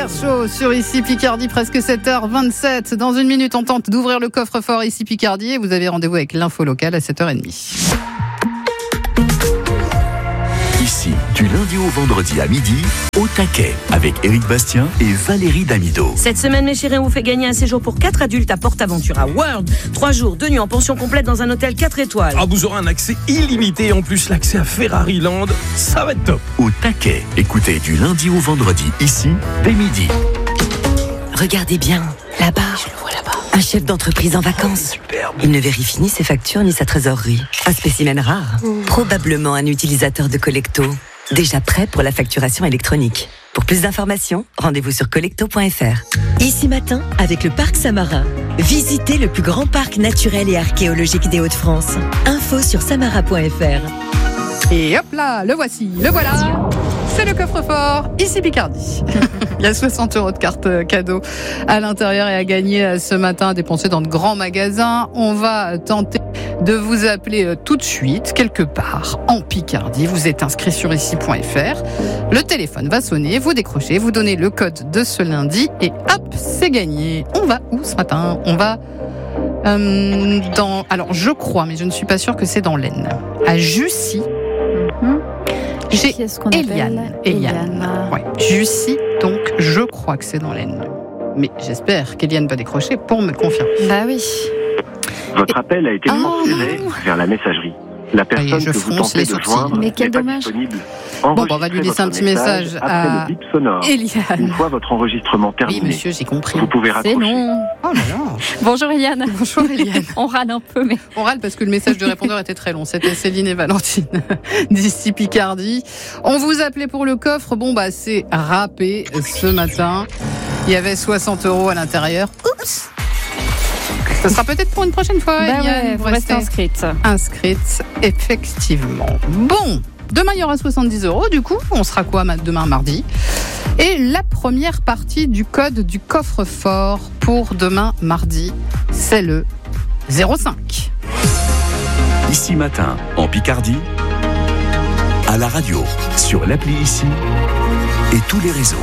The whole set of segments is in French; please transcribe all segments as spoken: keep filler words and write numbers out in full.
super chaud sur Ici Picardie, presque sept heures vingt-sept. Dans une minute, on tente d'ouvrir le coffre-fort Ici Picardie et vous avez rendez-vous avec l'info locale à sept heures trente. Ici, du lundi au vendredi à midi, au taquet, avec Éric Bastien et Valérie Damido. Cette semaine, mes chéris, on vous fait gagner un séjour pour quatre adultes à PortAventura World. Trois jours, deux nuits en pension complète dans un hôtel quatre étoiles. Ah, vous aurez un accès illimité et en plus l'accès à Ferrari Land. Ça va être top. Au taquet, écoutez du lundi au vendredi, ici, dès midi. Regardez bien, là-bas. Je le vois là-bas. Un chef d'entreprise en vacances. Superbe. Il ne vérifie ni ses factures ni sa trésorerie. Un spécimen rare. Mmh. Probablement un utilisateur de Collecto. Déjà prêt pour la facturation électronique. Pour plus d'informations, rendez-vous sur collecto point f r. Ici matin, avec le Parc Samara. Visitez le plus grand parc naturel et archéologique des Hauts-de-France. Info sur samara point f r. Et hop là, le voici, le voilà. C'est le coffre-fort, Ici Picardie. Il y a soixante euros de cartes cadeaux à l'intérieur et à gagner ce matin, à dépenser dans de grands magasins. On va tenter de vous appeler tout de suite, quelque part en Picardie. Vous êtes inscrit sur ici point f r. Le téléphone va sonner, vous décrochez, vous donnez le code de ce lundi et hop, c'est gagné. On va où ce matin ? On va euh, dans... Alors, je crois, mais je ne suis pas sûre que c'est dans l'Aisne. À Jussy. Mmh. J'ai qui est-ce qu'on Eliane. Eliane. Ouais. Jussy, donc je crois que c'est dans l'Aisne. Mais j'espère qu'Eliane va décrocher pour me confirmer. Bah oui. Votre appel a été transféré oh. vers la messagerie. La personne je que vous tentez de joindre mais quel n'est pas dommage. disponible. Bon, bon, on va lui laisser un petit message, message à le bip sonore. Eliane. Une fois votre enregistrement terminé. Oui, monsieur, j'ai compris. Vous pouvez raccrocher. C'est long. Oh là là. Bonjour Eliane. Bonjour Eliane. On râle un peu, mais... On râle parce que le message de répondeur était très long. C'était Céline et Valentine d'Ici Picardie. On vous appelait pour le coffre. Bon, bah, c'est râpé ce matin. Il y avait soixante euros à l'intérieur. Oups. Ce sera peut-être pour une prochaine fois. Bah Eliane, ouais, vous restez inscrite. Inscrite, effectivement. Bon, demain il y aura soixante-dix euros. Du coup, on sera quoi demain mardi ? Et la première partie du code du coffre-fort pour demain mardi, c'est le zéro cinq. Ici matin, en Picardie, à la radio, sur l'appli Ici et tous les réseaux.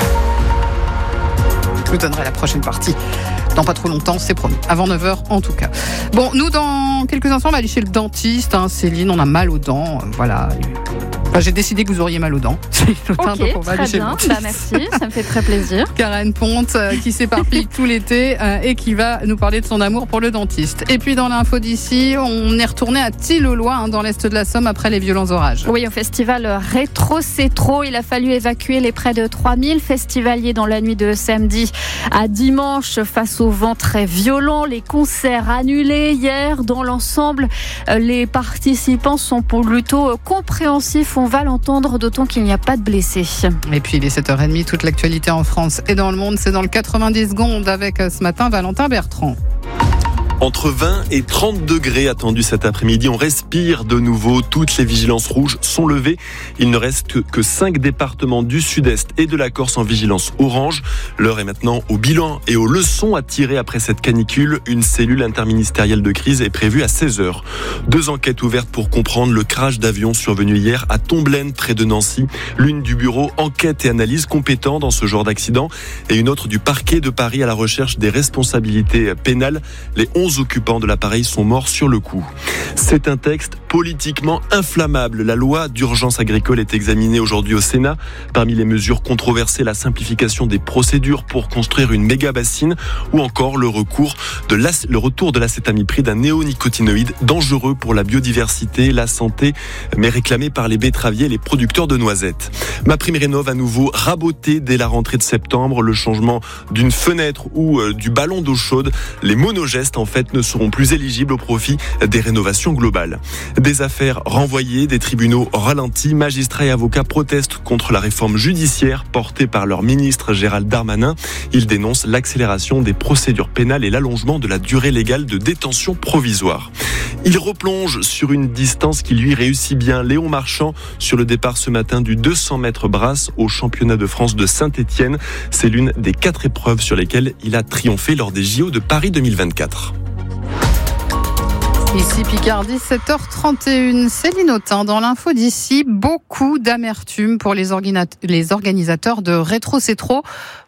Je vous donnerai la prochaine partie. Dans pas trop longtemps, c'est promis. Avant neuf heures, en tout cas. Bon, nous, dans quelques instants, on va aller chez le dentiste. Hein. Céline, on a mal aux dents. Euh, voilà. Enfin, j'ai décidé que vous auriez mal aux dents. Ok, donc on va aller chez bien. Bah, merci, ça me fait très plaisir. Karen Ponte, euh, qui s'éparpille tout l'été euh, et qui va nous parler de son amour pour le dentiste. Et puis, dans l'info d'ici, on est retourné à Tille-au-Loing, hein, dans l'est de la Somme, après les violents orages. Oui, au festival Rétro C'est Trop, il a fallu évacuer les près de trois mille festivaliers dans la nuit de samedi à dimanche face au vent très violent. Les concerts annulés hier. Dans l'ensemble, les participants sont plutôt compréhensifs. On va l'entendre, d'autant qu'il n'y a pas de blessés. Et puis il est sept heures trente, toute l'actualité en France et dans le monde, c'est dans le quatre-vingt-dix secondes avec ce matin Valentin Bertrand. Entre vingt et trente degrés attendus cet après-midi. On respire de nouveau. Toutes les vigilances rouges sont levées. Il ne reste que, que cinq départements du sud-est et de la Corse en vigilance orange. L'heure est maintenant au bilan et aux leçons à tirer après cette canicule. Une cellule interministérielle de crise est prévue à seize heures. Deux enquêtes ouvertes pour comprendre le crash d'avion survenu hier à Tomblaine, près de Nancy. L'une du bureau enquête et analyse compétent dans ce genre d'accident et une autre du parquet de Paris à la recherche des responsabilités pénales. Les onze occupants de l'appareil sont morts sur le coup. C'est un texte politiquement inflammable. La loi d'urgence agricole est examinée aujourd'hui au Sénat. Parmi les mesures controversées, la simplification des procédures pour construire une méga bassine ou encore le recours de le retour de l'acétamipride, un néonicotinoïde dangereux pour la biodiversité, la santé, mais réclamé par les betteraviers et les producteurs de noisettes. MaPrimeRénov' à nouveau raboté dès la rentrée de septembre. Le changement d'une fenêtre ou du ballon d'eau chaude, les monogestes en fait ne seront plus éligibles au profit des rénovations globales. Des affaires renvoyées, des tribunaux ralentis, magistrats et avocats protestent contre la réforme judiciaire portée par leur ministre Gérald Darmanin. Ils dénoncent l'accélération des procédures pénales et l'allongement de la durée légale de détention provisoire. Il replonge sur une distance qui lui réussit bien. Léon Marchand sur le départ ce matin du deux cents mètres brasse au championnat de France de Saint-Étienne. C'est l'une des quatre épreuves sur lesquelles il a triomphé lors des J O de Paris deux mille vingt-quatre. Ici Picardie, sept heures trente et une. Céline Autain, dans l'info d'ici, beaucoup d'amertume pour les, organa- les organisateurs de Rétro C'est Trop.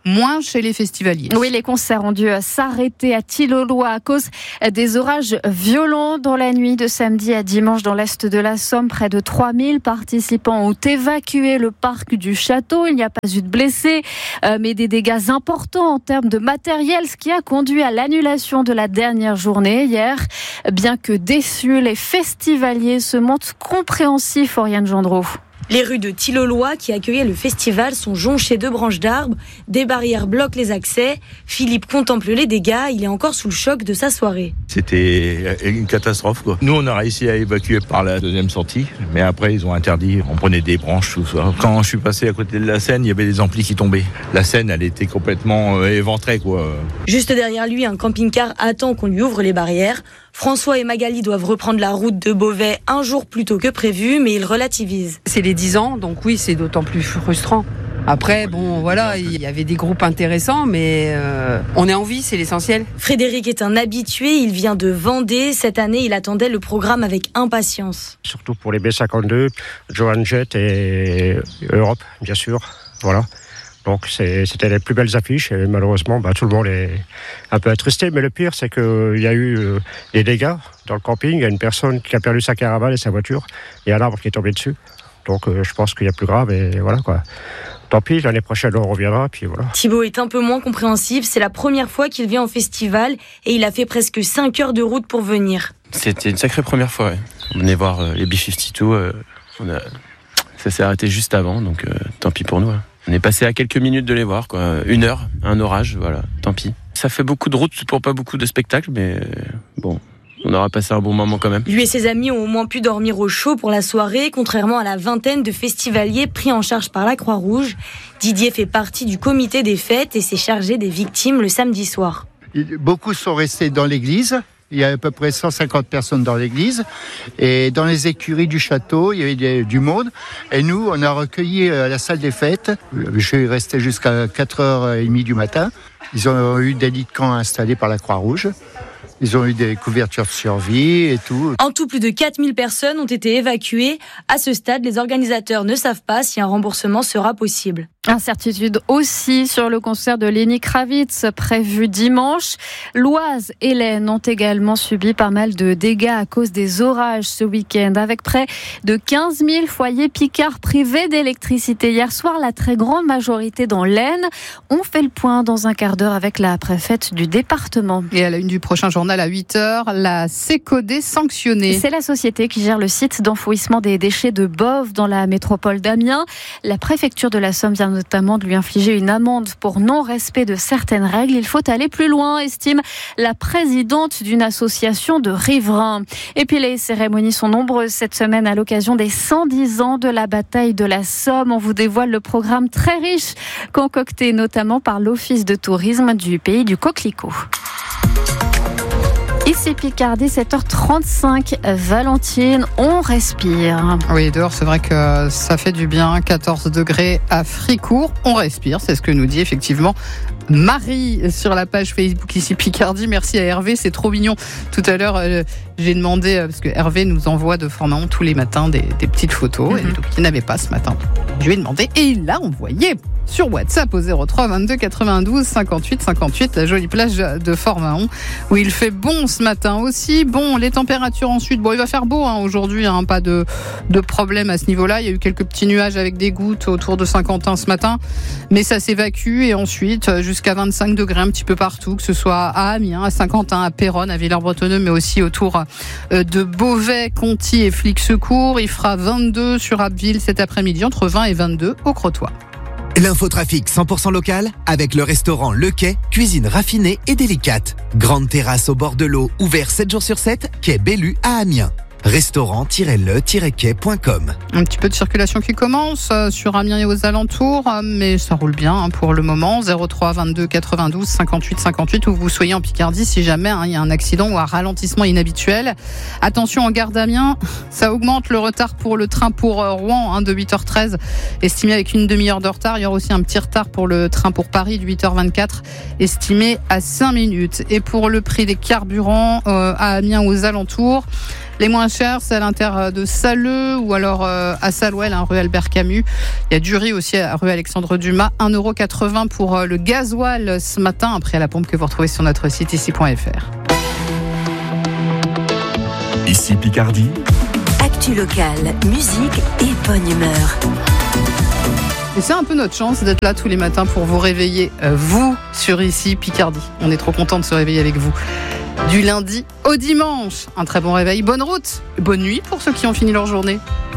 moins chez les festivaliers. Oui, les concerts ont dû s'arrêter à Tilloloy à cause des orages violents dans la nuit de samedi à dimanche dans l'est de la Somme. Près de trois mille participants ont évacué le parc du château. Il n'y a pas eu de blessés, mais des dégâts importants en termes de matériel, ce qui a conduit à l'annulation de la dernière journée hier. Bien que déçus, les festivaliers se montrent compréhensifs, Oriane Gendreau. Les rues de Tilloloy qui accueillaient le festival sont jonchées de branches d'arbres. Des barrières bloquent les accès. Philippe contemple les dégâts. Il est encore sous le choc de sa soirée. C'était une catastrophe, quoi. Nous, on a réussi à évacuer par la deuxième sortie. Mais après, ils ont interdit. On prenait des branches, tout ça. Quand je suis passé à côté de la scène, il y avait des amplis qui tombaient. La scène, elle était complètement éventrée, quoi. Juste derrière lui, un camping-car attend qu'on lui ouvre les barrières. François et Magali doivent reprendre la route de Beauvais un jour plus tôt que prévu, mais ils relativisent. C'est les dix ans, donc oui, c'est d'autant plus frustrant. Après, bon, voilà, il y avait des groupes intéressants, mais euh, on est en vie, c'est l'essentiel. Frédéric est un habitué, il vient de Vendée. Cette année, il attendait le programme avec impatience. Surtout pour les B cinquante-deux, Joan Jett et Europe, bien sûr, voilà. Donc c'est, c'était les plus belles affiches et malheureusement bah, tout le monde est un peu attristé. Mais le pire c'est qu'il y a eu euh, des dégâts dans le camping. Il y a une personne qui a perdu sa caravane et sa voiture. Il y a un arbre qui est tombé dessus. Donc euh, je pense qu'il y a plus grave et voilà quoi. Tant pis, l'année prochaine on reviendra puis voilà. Thibaut est un peu moins compréhensif. C'est la première fois qu'il vient au festival et il a fait presque cinq heures de route pour venir. C'était une sacrée première fois. Ouais. On venait voir euh, les B cinquante-deux. Euh, on a... Ça s'est arrêté juste avant, donc euh, tant pis pour nous. Hein. On est passé à quelques minutes de les voir, quoi. Une heure, un orage, voilà, tant pis. Ça fait beaucoup de route pour pas beaucoup de spectacles, mais bon, on aura passé un bon moment quand même. Lui et ses amis ont au moins pu dormir au chaud pour la soirée, contrairement à la vingtaine de festivaliers pris en charge par la Croix-Rouge. Didier fait partie du comité des fêtes et s'est chargé des victimes le samedi soir. Beaucoup sont restés dans l'église. Il y a à peu près cent cinquante personnes dans l'église. Et dans les écuries du château, il y avait des, du monde. Et nous, on a recueilli à la salle des fêtes. Je suis resté jusqu'à quatre heures trente du matin. Ils ont eu des lits de camp installés par la Croix-Rouge. Ils ont eu des couvertures de survie et tout. En tout, plus de quatre mille personnes ont été évacuées. À ce stade, les organisateurs ne savent pas si un remboursement sera possible. Incertitude aussi sur le concert de Lenny Kravitz prévu dimanche. L'Oise et l'Aisne ont également subi pas mal de dégâts à cause des orages ce week-end. Avec près de quinze mille foyers picards privés d'électricité hier soir, la très grande majorité dans l'Aisne. On fait le point dans un quart d'heure avec la préfète du département. Et à la une du prochain journal à huit heures, la Sécodé sanctionnée. C'est la société qui gère le site d'enfouissement des déchets de Boves dans la métropole d'Amiens. La préfecture de la Somme vient notamment de lui infliger une amende pour non-respect de certaines règles. Il faut aller plus loin, estime la présidente d'une association de riverains. Et puis les cérémonies sont nombreuses cette semaine à l'occasion des cent dix ans de la bataille de la Somme. On vous dévoile le programme très riche, concocté notamment par l'Office de tourisme du pays du Coquelicot. Ici Picardie, sept heures trente-cinq, Valentine, on respire. Oui, dehors, c'est vrai que ça fait du bien, quatorze degrés à Fricourt, on respire, c'est ce que nous dit effectivement Marie sur la page Facebook Ici Picardie. Merci à Hervé, c'est trop mignon. Tout à l'heure, euh, j'ai demandé, parce que Hervé nous envoie de Forman tous les matins des, des petites photos, mm-hmm. et donc il n'avait pas ce matin. Je lui ai demandé et il l'a envoyé sur WhatsApp au zéro trois vingt-deux quatre-vingt-douze cinquante-huit cinquante-huit, la jolie plage de Forman où il fait bon ce matin aussi. Bon, les températures ensuite, bon, il va faire beau hein, aujourd'hui, hein, pas de, de problème à ce niveau-là. Il y a eu quelques petits nuages avec des gouttes autour de Saint-Quentin ce matin, mais ça s'évacue et ensuite jusqu'à vingt-cinq degrés un petit peu partout, que ce soit à Amiens, à Saint-Quentin, à Péronne, à Villers-Bretonneux, mais aussi autour de Beauvais, Conty et Flix-Secours. Il fera vingt-deux sur Abbeville cet après-midi, entre vingt et vingt-deux au Crotoy. L'infotrafic cent pour cent local avec le restaurant Le Quai, cuisine raffinée et délicate. Grande terrasse au bord de l'eau, ouvert sept jours sur sept, quai Bellu à Amiens. restaurant tiret le tiret quai point com. Un petit peu de circulation qui commence euh, sur Amiens et aux alentours, euh, mais ça roule bien hein, pour le moment. zéro trois vingt-deux quatre-vingt-douze cinquante-huit cinquante-huit, où vous soyez en Picardie si jamais hein, il y a un accident ou un ralentissement inhabituel. Attention en gare d'Amiens, ça augmente le retard pour le train pour euh, Rouen hein, de huit heures treize, estimé avec une demi-heure de retard. Il y aura aussi un petit retard pour le train pour Paris de huit heures vingt-quatre, estimé à cinq minutes. Et pour le prix des carburants euh, à Amiens aux alentours, Les moins chers, c'est à l'intérieur de Salleux ou alors euh, à Salouel, hein, rue Albert Camus. Il y a du riz aussi à rue Alexandre Dumas. un euro quatre-vingts pour euh, le gasoil ce matin, un prix à la pompe que vous retrouvez sur notre site ici point f r. Ici Picardie. Actu locale, musique et bonne humeur. Et c'est un peu notre chance d'être là tous les matins pour vous réveiller, euh, vous, sur Ici Picardie. On est trop content de se réveiller avec vous. Du lundi au dimanche. Un très bon réveil, bonne route, bonne nuit pour ceux qui ont fini leur journée.